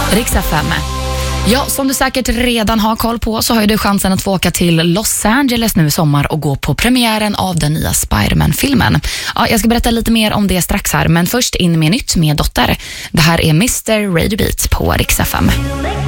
Rix FM. Ja, som du säkert redan har koll på så har ju du chansen att få åka till Los Angeles nu i sommar och gå på premiären av den nya Spider-Man-filmen. Ja, jag ska berätta lite mer om det strax här, men först in med nytt med Dotter. Det här är Mr. Radio Beat på Rix FM.